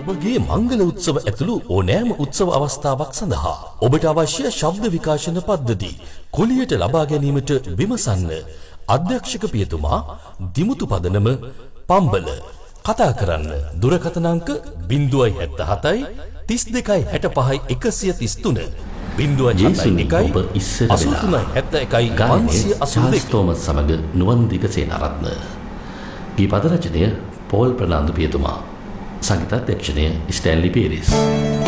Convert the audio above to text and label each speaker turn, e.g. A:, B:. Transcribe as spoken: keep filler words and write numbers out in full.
A: ඔබගේ මංගල උත්සව ඇතුළු ඕනෑම උත්සව අවස්ථාවක් සඳහා ඔබට අවශ්‍ය ශබ්ද විකාශන පද්ධති කුලියට ලබා ගැනීමට විමසන්න. අධ්‍යක්ෂක පියතුමා දිමුතු පදනම පම්බල. කතා කරන්න දුරකථන අංක ज़ीरो सात सात तीस දෙකයි හැට පහයි එකසිය තිස් තුන බිංදුවයි හතයි එකයි අසූ තුනයි හැත්තෑ එකයි පන්සිය අසූ දෙක
B: තෝමස් සමග නුවන් දිගසේන රත්න. ගීපද රචනය පෝල් ප්‍රනාන්දු පියතුමා. සංගීතාධ්‍යක්ෂණය ස්ටැන්ලි පීරිස්.